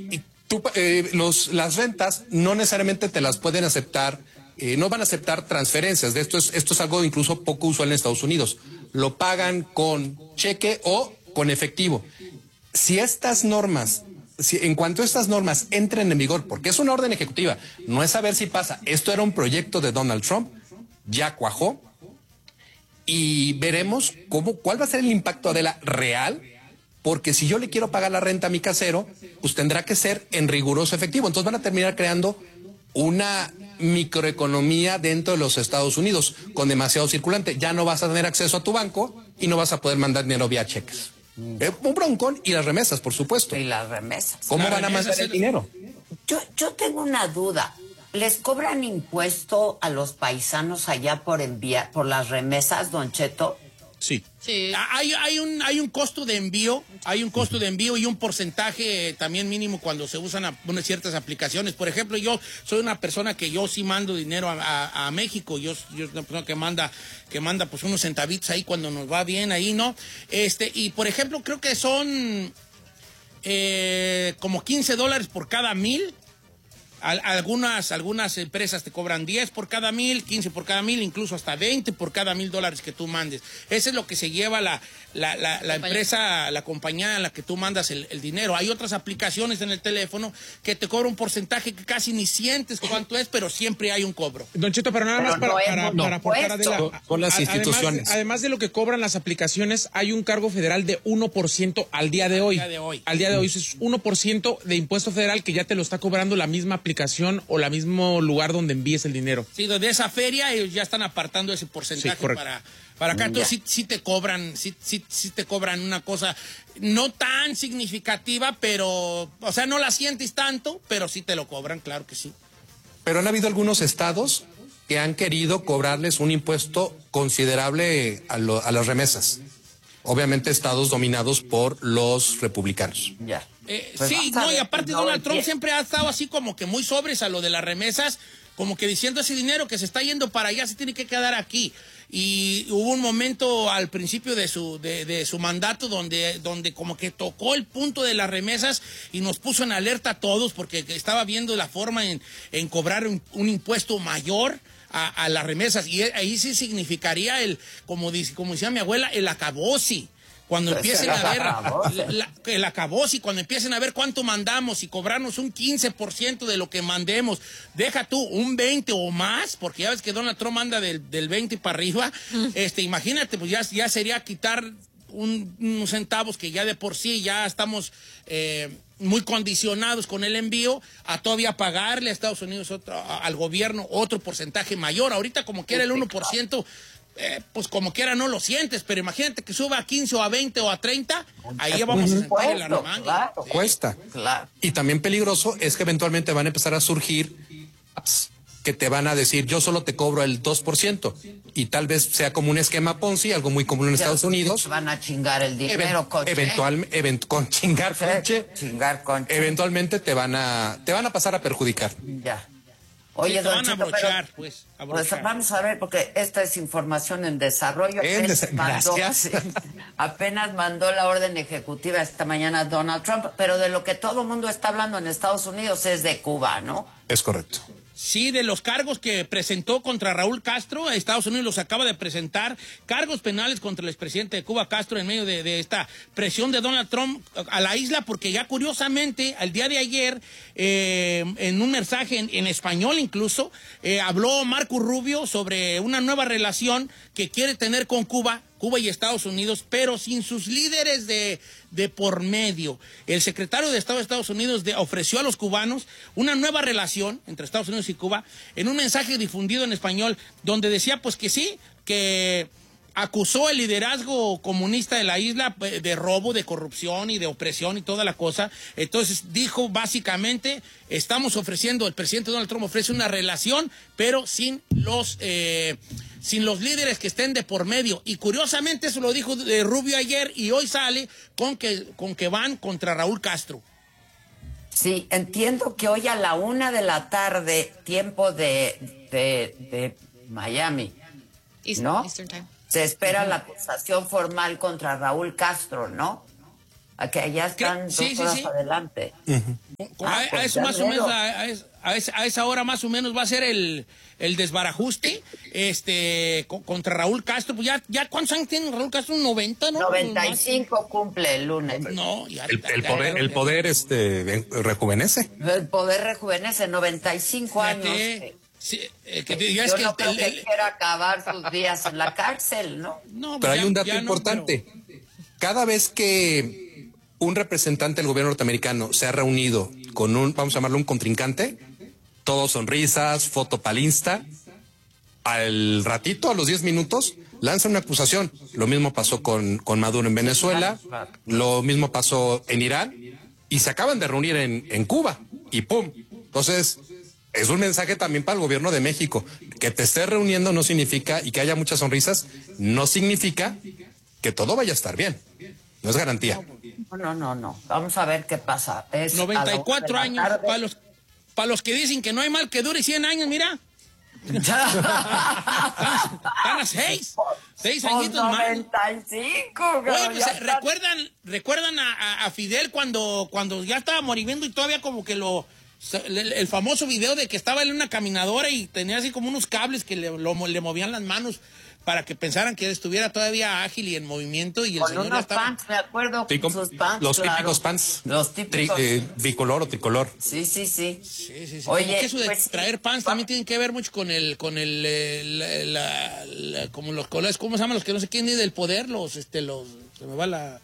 las rentas no necesariamente te las pueden aceptar, no van a aceptar transferencias. Esto es algo incluso poco usual en Estados Unidos. Lo pagan con cheque o con efectivo. En cuanto estas normas entren en vigor, porque es una orden ejecutiva, no es saber si pasa. Esto era un proyecto de Donald Trump, ya cuajó, y veremos cuál va a ser el impacto, Adela, real. Porque si yo le quiero pagar la renta a mi casero, pues tendrá que ser en riguroso efectivo. Entonces van a terminar creando una microeconomía dentro de los Estados Unidos con demasiado circulante. Ya no vas a tener acceso a tu banco y no vas a poder mandar dinero vía cheques. Un broncón, y las remesas, por supuesto. Y las remesas. ¿Cómo van a mandar el dinero? Yo tengo una duda. ¿Les cobran impuesto a los paisanos allá por las remesas, Don Cheto? Sí. Sí. Hay un costo de envío, y un porcentaje también mínimo cuando se usan ciertas aplicaciones. Por ejemplo, yo soy una persona que yo sí mando dinero a México. Yo soy una persona que manda pues unos centavitos ahí cuando nos va bien ahí, ¿no? Y por ejemplo, creo que son como $15 por cada 1,000. Algunas empresas te cobran 10 por cada 1,000, 15 por cada 1,000, incluso hasta 20 por cada $1,000 que tú mandes. Ese es lo que se lleva la empresa, la compañía en la que tú mandas el dinero. Hay otras aplicaciones en el teléfono que te cobran un porcentaje que casi ni sientes cuánto es, pero siempre hay un cobro. Don Cheto, pero nada más para aportar con las instituciones. Además de lo que cobran las aplicaciones, hay un cargo federal de 1% al día de hoy. Al día de hoy es 1% de impuesto federal que ya te lo está cobrando la misma aplicación o el mismo lugar donde envíes el dinero. Sí, de esa feria ellos ya están apartando ese porcentaje para acá. Entonces sí te cobran una cosa no tan significativa, pero, o sea, no la sientes tanto, pero sí te lo cobran, claro que sí. Pero han habido algunos estados que han querido cobrarles un impuesto considerable a las remesas. Obviamente estados dominados por los republicanos. Ya. Sí, no, y aparte Donald Trump siempre ha estado así como que muy sobres a lo de las remesas, como que diciendo ese dinero que se está yendo para allá se tiene que quedar aquí. Y hubo un momento al principio de su mandato donde como que tocó el punto de las remesas y nos puso en alerta a todos porque estaba viendo la forma en cobrar un impuesto mayor a las remesas, y ahí sí significaría como decía mi abuela, el acabose. Cuando empiecen a ver el acabose, cuando empiecen a ver cuánto mandamos y cobrarnos un 15% de lo que mandemos, deja tú un 20 o más, porque ya ves que Donald Trump anda del 20 para arriba. Imagínate, pues ya sería quitar unos centavos que ya de por sí ya estamos muy condicionados con el envío, a todavía pagarle a Estados Unidos al gobierno otro porcentaje mayor. Ahorita como quiera el 1%, pues como quiera no lo sientes, pero imagínate que suba a 15 o a 20 o a 30, ahí ya vamos a sentar en la remanga. Claro. Cuesta. Claro. Y también peligroso es que eventualmente van a empezar a surgir apps que te van a decir, yo solo te cobro el 2%, y tal vez sea como un esquema Ponzi, algo muy común en Estados Unidos. Van a chingar el dinero, con chingar conche. Chingar conche. Eventualmente te van a pasar a perjudicar. Ya. Oye, sí, Don Cheto, pues vamos a ver, porque esta es información en desarrollo. Gracias. Apenas mandó la orden ejecutiva esta mañana Donald Trump, pero de lo que todo el mundo está hablando en Estados Unidos es de Cuba, ¿no? Es correcto. Sí, de los cargos que presentó contra Raúl Castro, Estados Unidos los acaba de presentar, cargos penales contra el expresidente de Cuba, Castro, en medio de esta presión de Donald Trump a la isla, porque ya curiosamente, al día de ayer, en un mensaje en español incluso, habló Marco Rubio sobre una nueva relación que quiere tener con Cuba y Estados Unidos, pero sin sus líderes de por medio. El secretario de Estado de Estados Unidos ofreció a los cubanos una nueva relación entre Estados Unidos y Cuba en un mensaje difundido en español donde decía pues que sí, que acusó el liderazgo comunista de la isla de robo, de corrupción y de opresión y toda la cosa. Entonces dijo básicamente, el presidente Donald Trump ofrece una relación, pero sin los líderes que estén de por medio. Y curiosamente eso lo dijo Rubio ayer, y hoy sale con que van contra Raúl Castro. Sí, entiendo que hoy a la 1:00 p.m, tiempo de Miami, ¿no? Eastern Time. Se espera la acusación formal contra Raúl Castro, ¿no? A que allá están dos horas adelante. A eso más o menos, a esa hora más o menos va a ser el desbarajuste contra Raúl Castro. Pues ya ¿cuántos años tiene Raúl Castro? ¿Un 90, no? 95 cumple el lunes. No, ya, el poder rejuvenece. El poder rejuvenece, 95 años. Sí, yo no creo que quiera acabar sus días en la cárcel, ¿no? No, pero hay un dato importante. Cada vez que un representante del gobierno norteamericano se ha reunido con vamos a llamarlo un contrincante, todos sonrisas, foto pa'l Insta, al ratito, a los 10 minutos, lanzan una acusación. Lo mismo pasó con Maduro en Venezuela, lo mismo pasó en Irán, y se acaban de reunir en Cuba, y ¡pum! Entonces, es un mensaje también para el gobierno de México. Que te estés reuniendo no significa, y que haya muchas sonrisas, no significa que todo vaya a estar bien. No es garantía. No. Vamos a ver qué pasa. Es 94 años. Para los que dicen que no hay mal que dure 100 años, mira. Están a 6 añitos más. 95. Oye, pues, ¿recuerdan a Fidel cuando ya estaba moribundo y todavía como que el famoso video de que estaba en una caminadora y tenía así como unos cables que le movían las manos para que pensaran que estuviera todavía ágil y en movimiento, y el con señor unos estaba... pants, me acuerdo, con sus pants, los típicos pants. Los típicos. Bicolor o tricolor. Sí. Oye, como que eso de traer pants también tiene que ver mucho con como los colores, ¿cómo se llaman los que no se quieren ir del poder? Se me va la...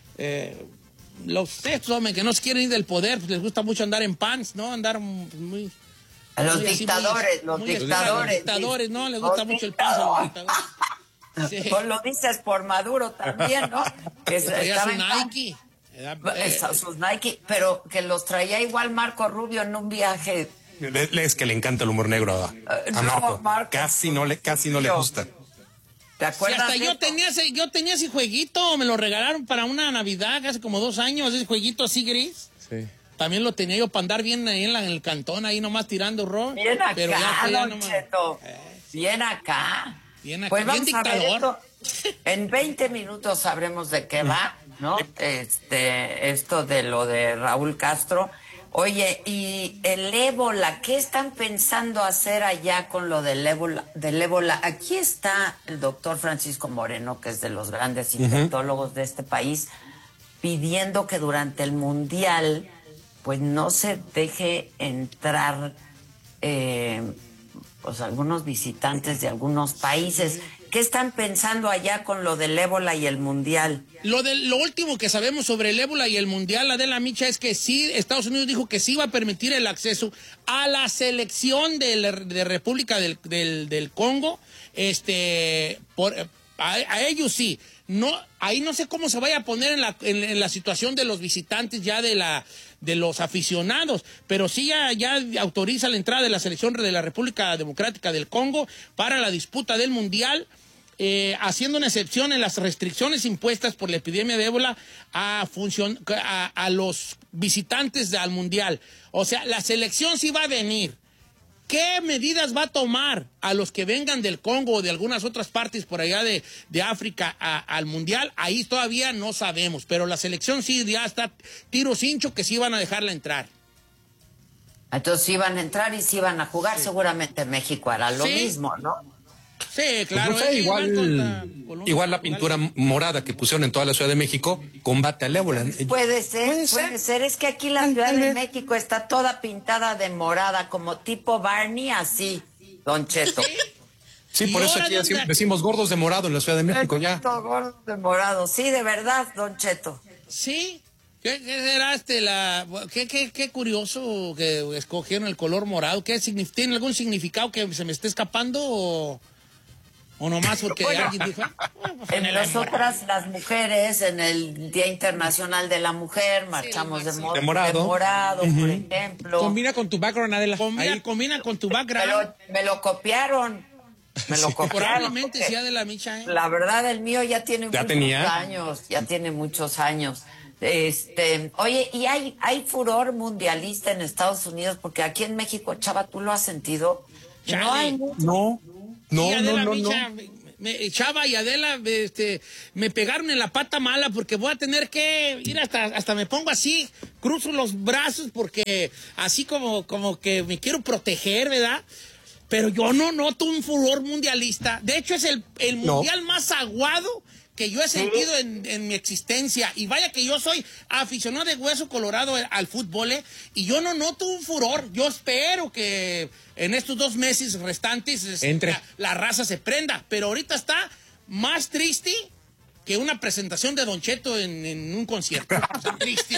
estos hombres que no se quieren ir del poder, pues les gusta mucho andar en pants, ¿no? Andar muy... Los dictadores, los dictadores, ¿no? Les gusta mucho el paso a los dictadores. Sí. Pues lo dices por Maduro también, ¿no? Que traía su Nike. Sus Nike, pero que los traía igual Marco Rubio en un viaje. Es que le encanta el humor negro a Marco. Casi no le gusta. ¿Te acuerdas? Sí, hasta yo tenía ese jueguito, me lo regalaron para una Navidad hace como 2 años, ese jueguito así gris. Sí. También lo tenía yo para andar bien ahí en el cantón, ahí nomás tirando rol. Bien acá, pero Don Cheto. Bien acá. Pues bien dictador. En 20 minutos sabremos de qué va, ¿no? Esto de lo de Raúl Castro. Oye, y el ébola, ¿qué están pensando hacer allá con lo del ébola? Aquí está el doctor Francisco Moreno, que es de los grandes infectólogos de este país, pidiendo que durante el Mundial pues no se deje entrar pues algunos visitantes de algunos países. ¿Qué están pensando allá con lo del ébola y el Mundial? Lo último que sabemos sobre el ébola y el Mundial, Adela Micha, es que sí, Estados Unidos dijo que sí iba a permitir el acceso a la selección de República del Congo. A ellos sí. No, ahí no sé cómo se vaya a poner en la situación de los visitantes ya de los aficionados, pero sí ya autoriza la entrada de la selección de la República Democrática del Congo para la disputa del Mundial, haciendo una excepción en las restricciones impuestas por la epidemia de ébola a los visitantes al Mundial. O sea, la selección sí va a venir. ¿Qué medidas va a tomar a los que vengan del Congo o de algunas otras partes por allá de África al Mundial? Ahí todavía no sabemos, pero la selección sí ya está tiro cincho que sí van a dejarla entrar. Entonces sí van a entrar y sí van a jugar, sí. Seguramente México hará lo mismo, ¿no? Sí, claro. Pues no sé, igual la pintura morada que pusieron en toda la Ciudad de México combate al ébola. Puede ser. Es que aquí la Ciudad de México está toda pintada de morada, como tipo Barney, así, Don Cheto. Sí, por eso aquí decimos gordos de morado en la Ciudad de México ya. Gordos de morado, sí, de verdad, Don Cheto. Sí. ¿Qué será qué curioso que escogieron el color morado? ¿Tiene algún significado que se me esté escapando o nomás porque alguien dijo? En nosotras las mujeres, en el Día Internacional de la Mujer, marchamos de morado, por ejemplo. Combina con tu background, Adela. Combina con tu background. Me lo copiaron. Probablemente sea de la Micha, ¿eh? La verdad, el mío ya tiene muchos años. Oye, ¿y hay furor mundialista en Estados Unidos? Porque aquí en México, Chava, ¿tú lo has sentido? Chale. No. Chava y Adela, me pegaron en la pata mala porque voy a tener que ir hasta me pongo así, cruzo los brazos porque así como que me quiero proteger, ¿verdad? Pero yo no noto un furor mundialista. De hecho, es el mundial más aguado que yo he sentido en mi existencia. Y vaya que yo soy aficionado de hueso colorado al fútbol, y yo no noto un furor. Yo espero que en estos 2 meses restantes la raza se prenda. Pero ahorita está más triste que una presentación de Don Cheto en un concierto. O sea, triste.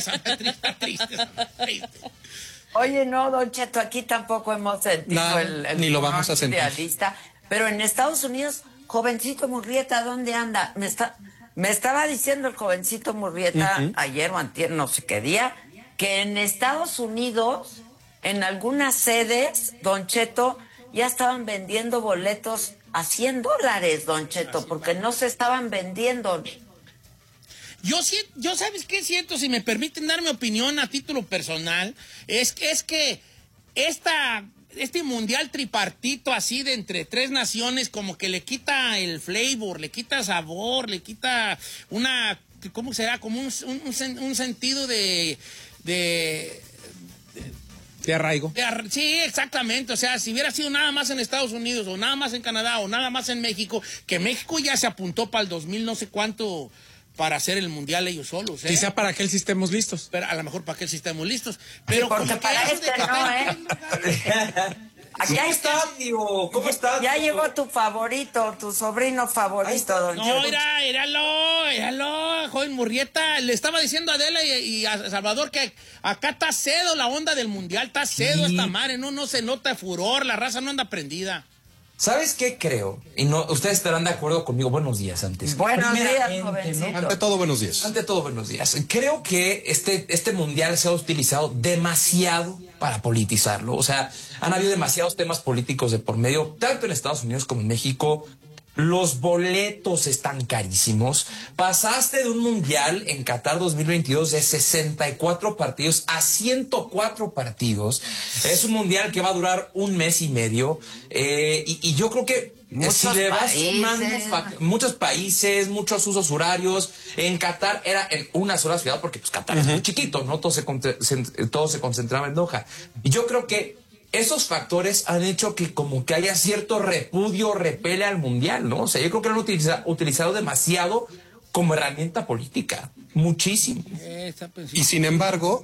Oye, no, Don Cheto, aquí tampoco hemos sentido el ni lo vamos a sentir. Mundialista, pero en Estados Unidos, jovencito Murrieta, ¿dónde anda? Me estaba diciendo el jovencito Murrieta ayer o antier, no sé qué día, que en Estados Unidos, en algunas sedes, Don Cheto, ya estaban vendiendo boletos a $100, Don Cheto, porque no se estaban vendiendo. Yo ¿sabes qué siento? Si me permiten dar mi opinión a título personal, es que este mundial tripartito así de entre 3 naciones como que le quita el flavor, le quita sabor, le quita ¿cómo será? Como un sentido de arraigo. Sí, exactamente. O sea, si hubiera sido nada más en Estados Unidos o nada más en Canadá o nada más en México, que México ya se apuntó para el 2000 no sé cuánto para hacer el mundial ellos solos. Quizá para aquel sí estemos listos. Pero a lo mejor para aquel sí estemos listos. Pero sí, porque para Acá está, tío. ¿Cómo estás? Ya llegó tu favorito, tu sobrino favorito, Don Cheto. No, éralo, joven Murrieta. Le estaba diciendo a Adela y a Salvador que acá está cedo la onda del mundial, está cedo esta madre, no se nota furor, la raza no anda prendida. ¿Sabes qué creo? Y no, ustedes estarán de acuerdo conmigo. Buenos días antes. Buenos días, jovencito. ¿no? Ante todo, buenos días. Ante todo, buenos días. Creo que este mundial se ha utilizado demasiado para politizarlo. O sea, han habido demasiados temas políticos de por medio, tanto en Estados Unidos como en México. Los boletos están carísimos. Pasaste de un mundial en Qatar 2022 de 64 partidos a 104 partidos. Es un mundial que va a durar 1 mes y medio. Y yo creo que si le vas sumando muchos países, muchos usos horarios. En Qatar era en una sola ciudad porque pues Qatar es muy chiquito, ¿no? Todo se concentraba en Doha. Y yo creo que esos factores han hecho que como que haya cierto repudio, repele al mundial, ¿no? O sea, yo creo que lo han utilizado demasiado como herramienta política. Muchísimo. Y sin embargo,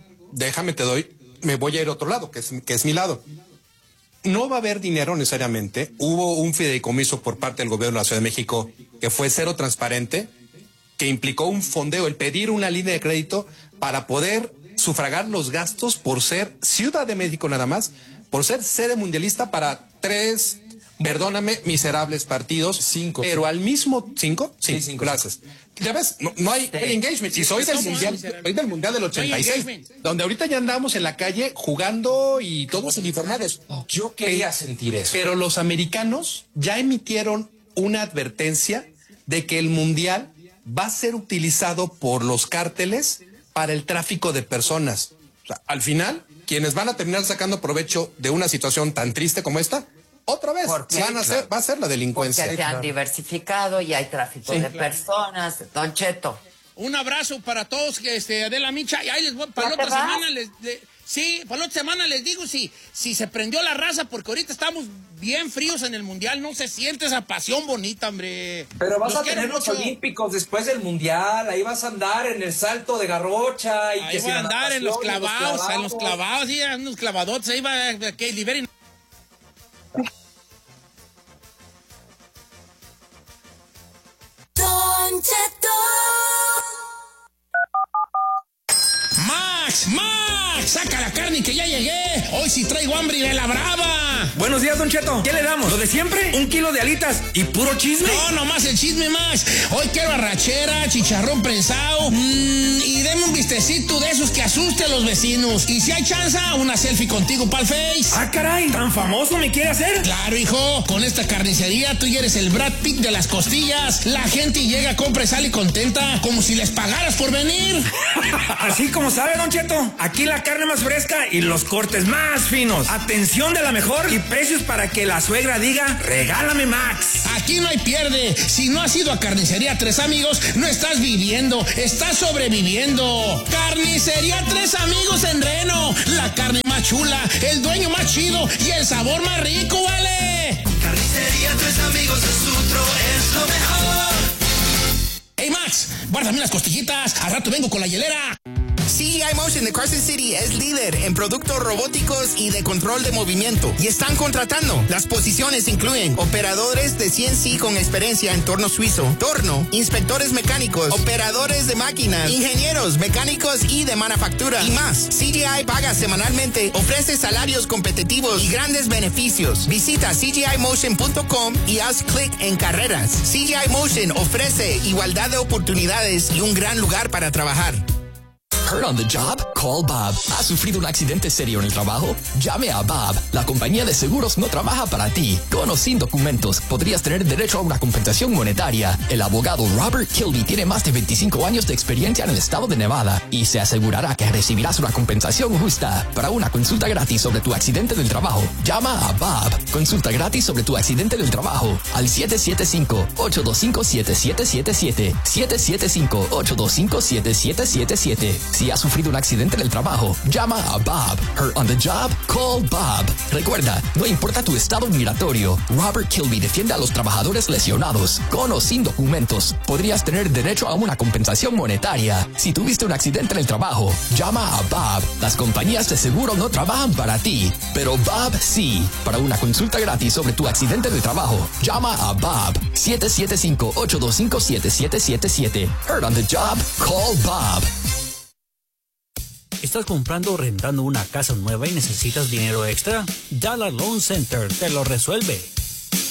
me voy a ir a otro lado, que es mi lado. No va a haber dinero necesariamente. Hubo un fideicomiso por parte del gobierno de la Ciudad de México que fue cero transparente, que implicó un fondeo, el pedir una línea de crédito para poder sufragar los gastos por ser Ciudad de México nada más, por ser sede mundialista para 3, perdóname, miserables partidos. 5. Pero al mismo... ¿5? Sí, 5. Gracias. Ya ves, no hay engagement. Y soy del mundial del 86, donde ahorita ya andamos en la calle jugando y todos uniformados. Yo quería sentir eso. Pero los americanos ya emitieron una advertencia de que el mundial va a ser utilizado por los cárteles para el tráfico de personas. O sea, al final, quienes van a terminar sacando provecho de una situación tan triste como esta, otra vez va a ser la delincuencia. Porque se han diversificado y hay tráfico de personas. Don Cheto. Un abrazo para todos, Adela Micha, y ahí les voy, para la otra semana para la otra semana les digo si se prendió la raza, porque ahorita estamos bien fríos en el mundial, no se siente esa pasión bonita, hombre. Pero vas a tener los olímpicos después del mundial, ahí vas a andar en el salto de garrocha. Y ahí voy a andar en los clavados, sí, en los clavadotes, ahí va que liberen. Don Cheto. Max, saca la carne que ya llegué. Hoy sí traigo hambre y de la brava. Buenos días, Don Cheto. ¿Qué le damos? ¿Lo de siempre? 1 kilo de alitas y puro chisme. No, nomás el chisme, Max. Hoy quiero arrachera, chicharrón prensado y deme un vistecito de esos que asuste a los vecinos. Y si hay chance, una selfie contigo pa'l Face. Ah, caray, ¿tan famoso me quiere hacer? Claro, hijo. Con esta carnicería tú ya eres el Brad Pitt de las costillas. La gente llega, compra y sale contenta, como si les pagaras por venir. Así como sabe, Don Cheto. Aquí la carne más fresca y los cortes más finos. Atención de la mejor y precios para que la suegra diga, regálame Max. Aquí no hay pierde. Si no has ido a Carnicería Tres Amigos, no estás viviendo, estás sobreviviendo. Carnicería Tres Amigos en Reno. La carne más chula, el dueño más chido y el sabor más rico, ¿vale? Carnicería Tres Amigos de Sutro es lo mejor. Hey Max, guárdame las costillitas, al rato vengo con la hielera. CGI Motion de Carson City es líder en productos robóticos y de control de movimiento y están contratando. Las posiciones incluyen operadores de CNC con experiencia en torno suizo, torno, inspectores mecánicos, operadores de máquinas, ingenieros mecánicos y de manufactura y más. CGI paga semanalmente, ofrece salarios competitivos y grandes beneficios. Visita CGIMotion.com y haz clic en carreras. CGI Motion ofrece igualdad de oportunidades y un gran lugar para trabajar. Hurt on the job? Call Bob. ¿Has sufrido un accidente serio en el trabajo? Llame a Bob. La compañía de seguros no trabaja para ti. Con o sin documentos, podrías tener derecho a una compensación monetaria. El abogado Robert Kilby tiene más de 25 años de experiencia en el estado de Nevada y se asegurará que recibirás una compensación justa. Para una consulta gratis sobre tu accidente del trabajo, llama a Bob. Consulta gratis sobre tu accidente del trabajo al 775-825-7777. 775-825-7777. Si has sufrido un accidente en el trabajo, llama a Bob. Hurt on the job? Call Bob. Recuerda, no importa tu estado migratorio, Robert Kilby defiende a los trabajadores lesionados. Con o sin documentos, podrías tener derecho a una compensación monetaria. Si tuviste un accidente en el trabajo, llama a Bob. Las compañías de seguro no trabajan para ti, pero Bob sí. Para una consulta gratis sobre tu accidente de trabajo, llama a Bob. 775-825-7777. Hurt on the job? Call Bob. ¿Estás comprando o rentando una casa nueva y necesitas dinero extra? Dollar Loan Center te lo resuelve.